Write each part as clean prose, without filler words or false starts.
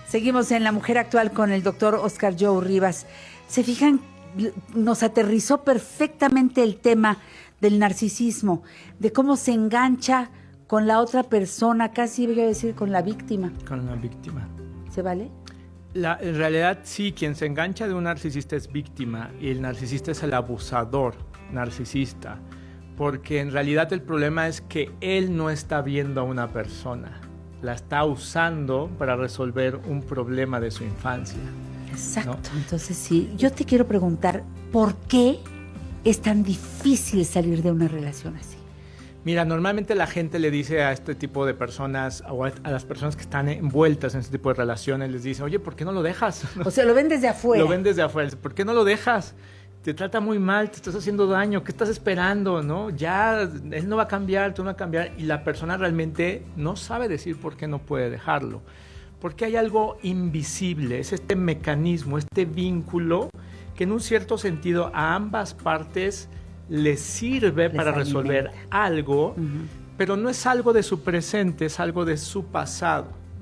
Seguimos en La Mujer Actual con el doctor Óscar Joe Rivas. ¿Se fijan? Nos aterrizó perfectamente el tema del narcisismo, de cómo se engancha con la otra persona, casi voy a decir con la víctima. Con la víctima. ¿Se vale? En realidad sí, quien se engancha de un narcisista es víctima y el narcisista es el abusador narcisista, porque en realidad el problema es que él no está viendo a una persona, la está usando para resolver un problema de su infancia. Exacto, ¿no? Entonces sí, yo te quiero preguntar, ¿por qué es tan difícil salir de una relación así? Mira, normalmente la gente le dice a este tipo de personas, o a las personas que están envueltas en este tipo de relaciones, les dice, oye, ¿por qué no lo dejas? O sea, lo ven desde afuera. Lo ven desde afuera. ¿Por qué no lo dejas? Te trata muy mal, te estás haciendo daño, ¿qué estás esperando? ¿No? Ya, él no va a cambiar, tú no vas a cambiar. Y la persona realmente no sabe decir por qué no puede dejarlo. Porque hay algo invisible, es este mecanismo, este vínculo que en un cierto sentido a ambas partes les sirve para resolver algo, pero no es algo de su presente, es algo de su pasado.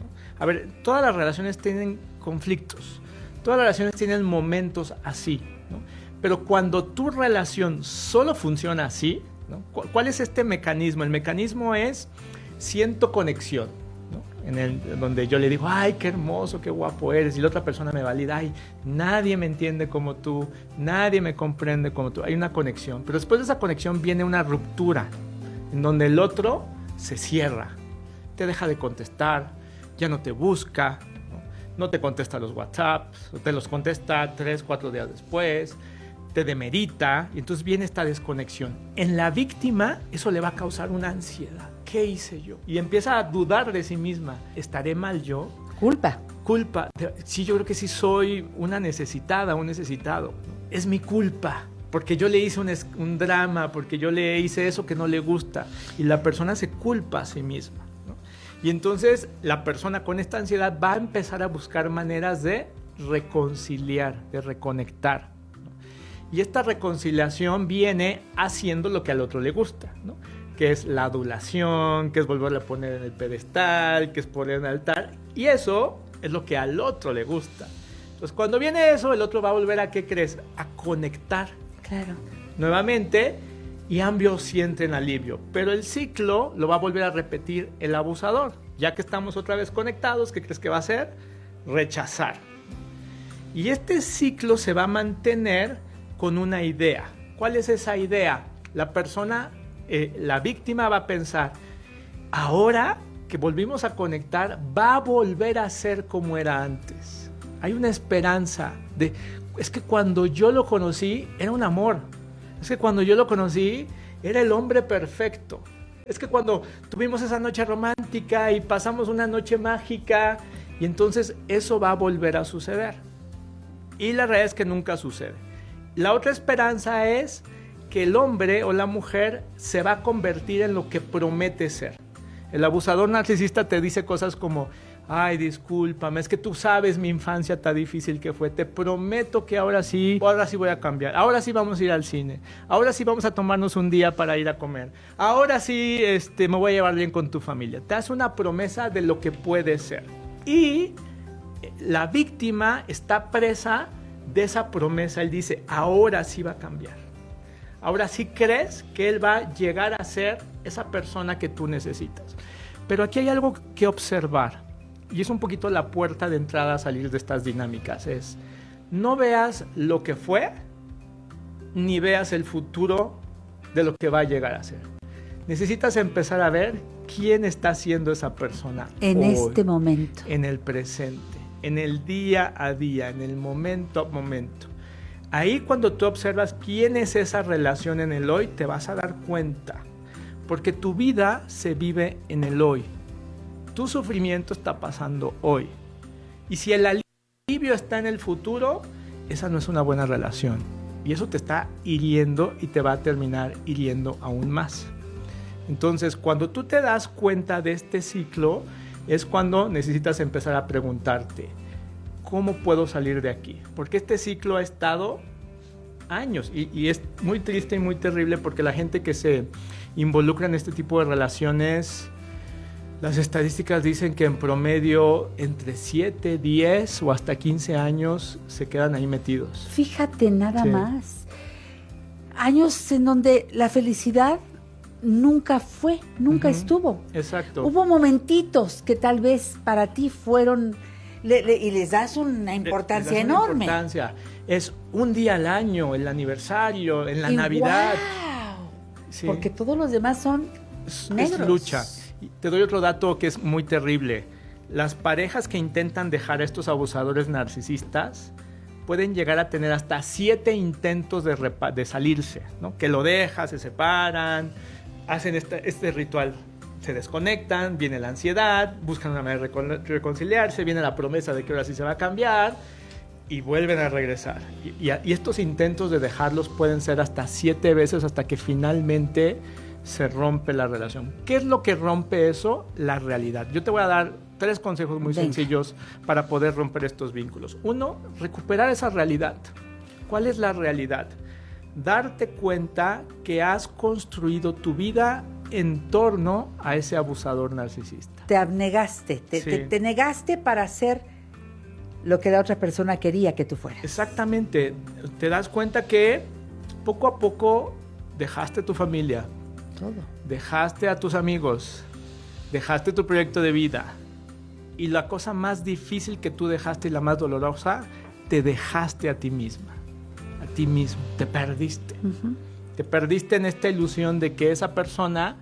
A ver, todas las relaciones tienen conflictos, todas las relaciones tienen momentos así, ¿no? Pero cuando tu relación solo funciona así, ¿no? ¿Cuál es este mecanismo? El mecanismo es siento conexión, ¿no? Donde yo le digo, ay, qué hermoso, qué guapo eres, y la otra persona me valida, ay, nadie me entiende como tú, nadie me comprende como tú. Hay una conexión, pero después de esa conexión viene una ruptura, en donde el otro se cierra, te deja de contestar, ya no te busca, no te contesta los WhatsApps, te los contesta 3, 4 días después, te demerita, y entonces viene esta desconexión. En la víctima eso le va a causar una ansiedad. ¿Qué hice yo? Y empieza a dudar de sí misma. ¿Estaré mal yo? Culpa. Sí, yo creo que sí soy una necesitada, un necesitado. Es mi culpa, porque yo le hice un drama, porque yo le hice eso que no le gusta. Y la persona se culpa a sí misma, ¿no? Y entonces la persona con esta ansiedad va a empezar a buscar maneras de reconciliar, de reconectar. Y esta reconciliación viene haciendo lo que al otro le gusta, ¿no? Que es la adulación, que es volverle a poner en el pedestal, que es poner en el altar. Y eso es lo que al otro le gusta. Entonces, cuando viene eso, el otro va a volver a, ¿qué crees? A conectar. Claro. Nuevamente, y ambos sienten alivio. Pero el ciclo lo va a volver a repetir el abusador. Ya que estamos otra vez conectados, ¿qué crees que va a hacer? Rechazar. Y este ciclo se va a mantener con una idea. ¿Cuál es esa idea? La persona, la víctima va a pensar, ahora que volvimos a conectar, va a volver a ser como era antes. Hay una esperanza de, es que cuando yo lo conocí, era un amor. Es que cuando yo lo conocí, era el hombre perfecto. Es que cuando tuvimos esa noche romántica y pasamos una noche mágica, y entonces eso va a volver a suceder. Y la realidad es que nunca sucede. La otra esperanza es que el hombre o la mujer se va a convertir en lo que promete ser. El abusador narcisista te dice cosas como, ay, discúlpame, es que tú sabes mi infancia tan difícil que fue, te prometo que ahora sí voy a cambiar, ahora sí vamos a ir al cine, ahora sí vamos a tomarnos un día para ir a comer, ahora sí me voy a llevar bien con tu familia. Te hace una promesa de lo que puede ser. Y la víctima está presa de esa promesa. Él dice, ahora sí va a cambiar. Ahora sí crees que él va a llegar a ser esa persona que tú necesitas. Pero aquí hay algo que observar. Y es un poquito la puerta de entrada a salir de estas dinámicas. Es, no veas lo que fue, ni veas el futuro de lo que va a llegar a ser. Necesitas empezar a ver quién está siendo esa persona en hoy, este momento. En el presente. En el día a día, en el momento a momento. Ahí cuando tú observas quién es esa relación en el hoy, te vas a dar cuenta. Porque tu vida se vive en el hoy. Tu sufrimiento está pasando hoy. Y si el alivio está en el futuro, esa no es una buena relación. Y eso te está hiriendo y te va a terminar hiriendo aún más. Entonces, cuando tú te das cuenta de este ciclo, es cuando necesitas empezar a preguntarte, ¿cómo puedo salir de aquí? Porque este ciclo ha estado años y es muy triste y muy terrible porque la gente que se involucra en este tipo de relaciones Las estadísticas dicen que en promedio entre 7, 10 o hasta 15 años se quedan ahí metidos. Fíjate nada Sí. más. Años en donde la felicidad nunca fue, nunca Ujú. estuvo. Exacto. Hubo momentitos que tal vez para ti fueron, y les das una importancia Les das una enorme. importancia. Es un día al año, el aniversario, en la Y Navidad. ¡guau! Sí. Porque todos los demás son Es negros. lucha. Y te doy otro dato que es muy terrible. Las parejas que intentan dejar a estos abusadores narcisistas pueden llegar a tener hasta 7 intentos de salirse, ¿no? Que lo dejan, se separan, hacen este ritual, se desconectan, viene la ansiedad, buscan una manera de reconciliarse, viene la promesa de que ahora sí se va a cambiar y vuelven a regresar. Y estos intentos de dejarlos pueden ser hasta 7 veces hasta que finalmente se rompe la relación. ¿Qué es lo que rompe eso? La realidad. Yo te voy a dar 3 consejos muy Venga. sencillos para poder romper estos vínculos. 1, recuperar esa realidad. ¿Cuál es la realidad? Darte cuenta que has construido tu vida en torno a ese abusador narcisista. Te abnegaste, Sí. te negaste para hacer lo que la otra persona quería que tú fueras. Exactamente. Te das cuenta que poco a poco dejaste tu familia, Todo. dejaste a tus amigos, dejaste tu proyecto de vida. Y la cosa más difícil que tú dejaste y la más dolorosa, te dejaste a ti misma, a ti mismo, te perdiste. Ujú. Te perdiste en esta ilusión de que esa persona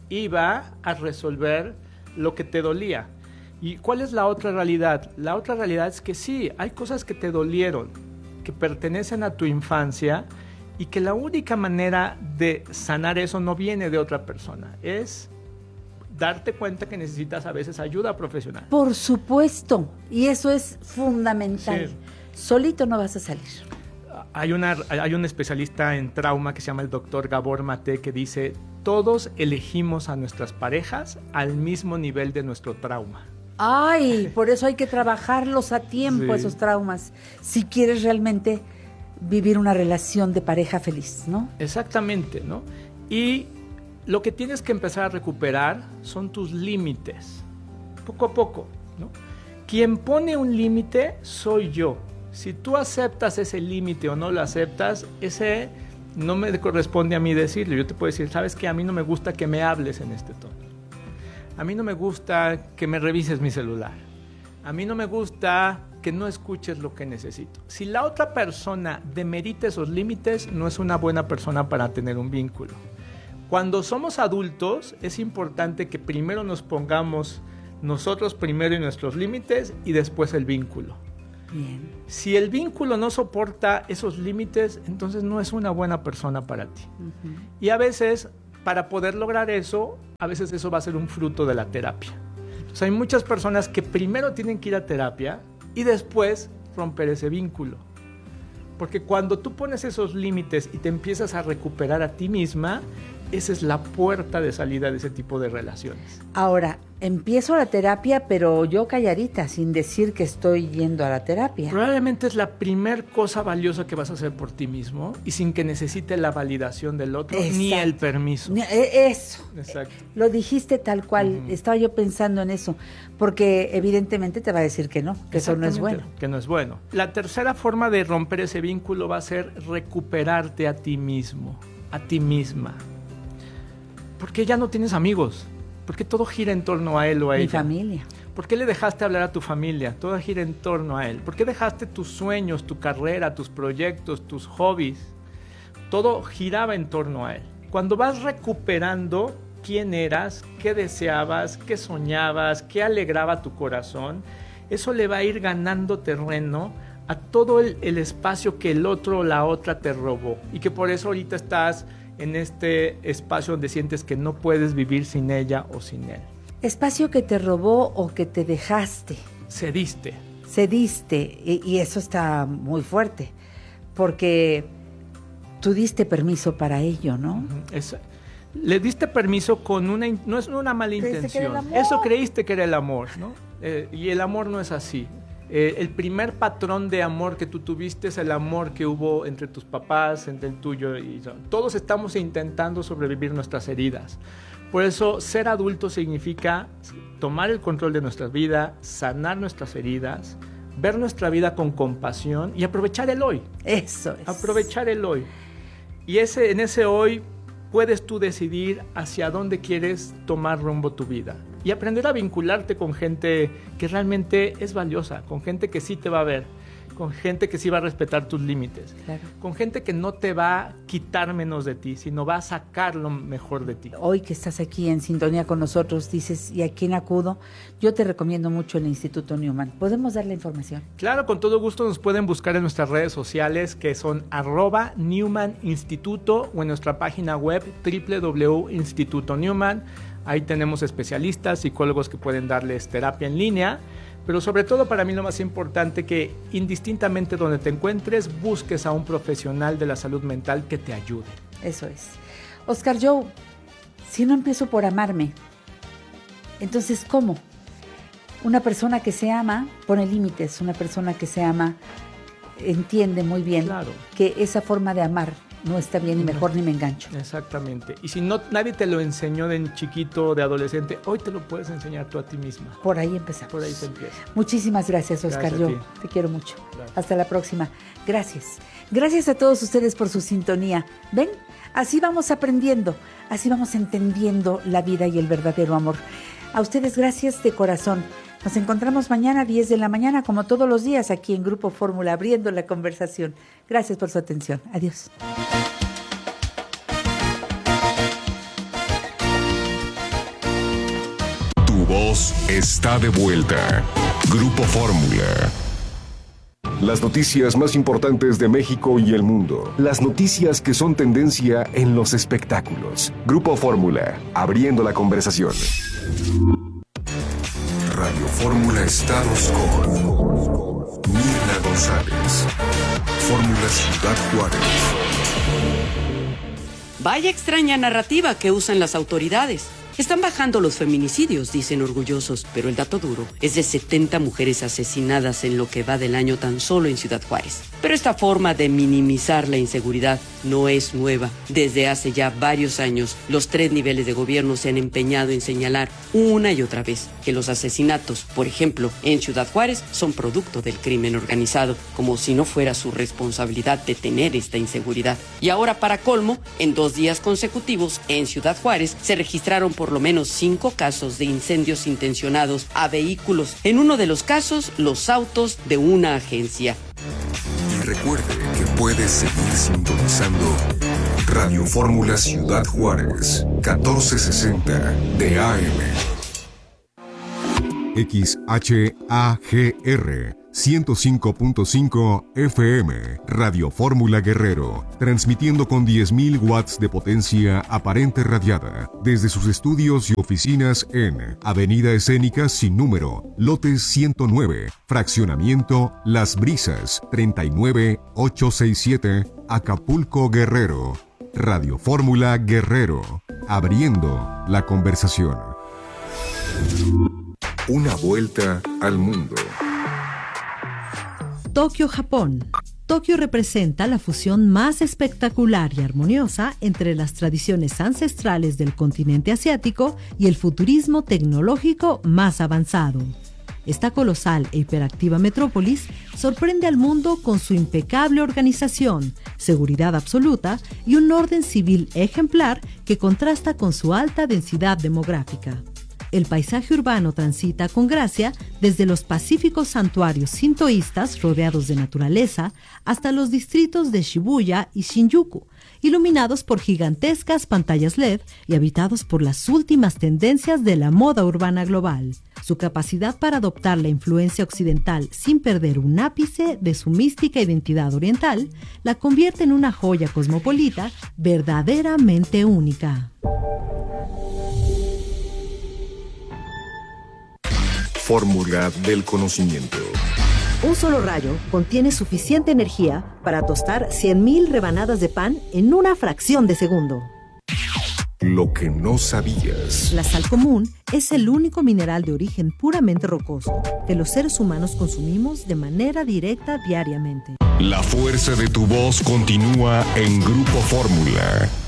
iba a resolver lo que te dolía. ¿Y cuál es la otra realidad? La otra realidad es que sí, hay cosas que te dolieron, que pertenecen a tu infancia y que la única manera de sanar eso no viene de otra persona, es darte cuenta que necesitas a veces ayuda profesional. Por supuesto, y eso es fundamental. Sí. Solito no vas a salir. Hay un especialista en trauma que se llama el doctor Gabor Mate que dice, todos elegimos a nuestras parejas al mismo nivel de nuestro trauma. Ay, por eso hay que trabajarlos a tiempo, Sí. esos traumas, si quieres realmente vivir una relación de pareja feliz, ¿no? Exactamente, ¿no? Y lo que tienes que empezar a recuperar son tus límites, poco a poco, ¿no? Quien pone un límite soy yo. Si tú aceptas ese límite o no lo aceptas, ese no me corresponde a mí decirlo. Yo te puedo decir, ¿sabes qué? A mí no me gusta que me hables en este tono. A mí no me gusta que me revises mi celular. A mí no me gusta que no escuches lo que necesito. Si la otra persona demerita esos límites, no es una buena persona para tener un vínculo. Cuando somos adultos, es importante que primero nos pongamos nosotros primero en nuestros límites y después el vínculo. Bien. Si el vínculo no soporta esos límites, entonces no es una buena persona para ti. Ujú. Y a veces, para poder lograr eso, a veces eso va a ser un fruto de la terapia. O sea, hay muchas personas que primero tienen que ir a terapia y después romper ese vínculo. Porque cuando tú pones esos límites y te empiezas a recuperar a ti misma, esa es la puerta de salida de ese tipo de relaciones. Ahora, empiezo la terapia, pero yo calladita, sin decir que estoy yendo a la terapia. Probablemente es la primer cosa valiosa que vas a hacer por ti mismo y sin que necesite la validación del otro ni Exacto. el permiso. Eso. Exacto. Lo dijiste tal cual. Ujú. Estaba yo pensando en eso. Porque evidentemente te va a decir que no, que eso no es Exactamente, bueno. que no es bueno. La tercera forma de romper ese vínculo va a ser recuperarte a ti mismo, a ti misma. Porque ya no tienes amigos, porque todo gira en torno a él o a Mi ella. familia. ¿Por qué le dejaste hablar a tu familia? Todo gira en torno a él. ¿Por qué dejaste tus sueños, tu carrera, tus proyectos, tus hobbies? Todo giraba en torno a él. Cuando vas recuperando quién eras, qué deseabas, qué soñabas, qué alegraba tu corazón, eso le va a ir ganando terreno a todo el espacio que el otro o la otra te robó. Y que por eso ahorita estás en este espacio donde sientes que no puedes vivir sin ella o sin él. Espacio que te robó o que te dejaste. Cediste. Cediste. Y eso está muy fuerte. Porque tú diste permiso para ello, ¿no? Le diste permiso con no es una mala Creíste que era intención. el amor. Eso creíste que era el amor, ¿no? Y el amor no es así. El primer patrón de amor que tú tuviste es el amor que hubo entre tus papás, entre el tuyo y yo. Todos estamos intentando sobrevivir nuestras heridas. Por eso, ser adulto significa tomar el control de nuestra vida, sanar nuestras heridas, ver nuestra vida con compasión y aprovechar el hoy. Eso es. Aprovechar el hoy. Y en ese hoy puedes tú decidir hacia dónde quieres tomar rumbo tu vida. Y aprender a vincularte con gente que realmente es valiosa, con gente que sí te va a ver, con gente que sí va a respetar tus límites, Claro. con gente que no te va a quitar menos de ti, sino va a sacar lo mejor de ti. Hoy que estás aquí en sintonía con nosotros, dices, ¿y a quién acudo? Yo te recomiendo mucho el Instituto Newman. ¿Podemos dar la información? Claro, con todo gusto nos pueden buscar en nuestras redes sociales, que son @Newman Instituto, o en nuestra página web www.instituto Newman. Ahí tenemos especialistas, psicólogos que pueden darles terapia en línea, pero sobre todo para mí lo más importante, que indistintamente donde te encuentres, busques a un profesional de la salud mental que te ayude. Eso es. Oscar Joe, si no empiezo por amarme, entonces ¿cómo? Una persona que se ama pone límites, una persona que se ama entiende muy bien Claro. que esa forma de amar no está bien y mejor ni me engancho. Exactamente. Y si no, nadie te lo enseñó de chiquito, de adolescente, hoy te lo puedes enseñar tú a ti misma. Por ahí empezamos. Por ahí te empieza. Muchísimas gracias, Oscar Gracias a Joe. ti. Te quiero mucho. Gracias. Hasta la próxima. Gracias. Gracias a todos ustedes por su sintonía. ¿Ven? Así vamos aprendiendo, así vamos entendiendo la vida y el verdadero amor. A ustedes gracias de corazón. Nos encontramos mañana a 10 de la mañana, como todos los días, aquí en Grupo Fórmula, abriendo la conversación. Gracias por su atención. Adiós. Tu voz está de vuelta. Grupo Fórmula. Las noticias más importantes de México y el mundo. Las noticias que son tendencia en los espectáculos. Grupo Fórmula, abriendo la conversación. Radio Fórmula Estados con Mirna González. Fórmula Ciudad Juárez. Vaya extraña narrativa que usan las autoridades. Están bajando los feminicidios, dicen orgullosos, pero el dato duro es de 70 mujeres asesinadas en lo que va del año tan solo en Ciudad Juárez. Pero esta forma de minimizar la inseguridad no es nueva. Desde hace ya varios años, los 3 niveles de gobierno se han empeñado en señalar una y otra vez que los asesinatos, por ejemplo, en Ciudad Juárez, son producto del crimen organizado, como si no fuera su responsabilidad detener esta inseguridad. Y ahora, para colmo, en 2 días consecutivos, en Ciudad Juárez, se registraron por lo menos 5 casos de incendios intencionados a vehículos. En uno de los casos, los autos de una agencia. Y recuerde que puedes seguir sintonizando Radio Fórmula Ciudad Juárez, 1460 de AM. XHAGR 105.5 FM, Radio Fórmula Guerrero, transmitiendo con 10.000 watts de potencia aparente radiada, desde sus estudios y oficinas en Avenida Escénica sin número, lote 109, fraccionamiento Las Brisas, 39867, Acapulco, Guerrero. Radio Fórmula Guerrero, abriendo la conversación. Una vuelta al mundo. Tokio, Japón. Tokio representa la fusión más espectacular y armoniosa entre las tradiciones ancestrales del continente asiático y el futurismo tecnológico más avanzado. Esta colosal e hiperactiva metrópolis sorprende al mundo con su impecable organización, seguridad absoluta y un orden civil ejemplar que contrasta con su alta densidad demográfica. El paisaje urbano transita con gracia desde los pacíficos santuarios sintoístas rodeados de naturaleza hasta los distritos de Shibuya y Shinjuku, iluminados por gigantescas pantallas LED y habitados por las últimas tendencias de la moda urbana global. Su capacidad para adoptar la influencia occidental sin perder un ápice de su mística identidad oriental la convierte en una joya cosmopolita verdaderamente única. Fórmula del conocimiento. Un solo rayo contiene suficiente energía para tostar 100.000 rebanadas de pan en una fracción de segundo. Lo que no sabías. La sal común es el único mineral de origen puramente rocoso que los seres humanos consumimos de manera directa diariamente. La fuerza de tu voz continúa en Grupo Fórmula.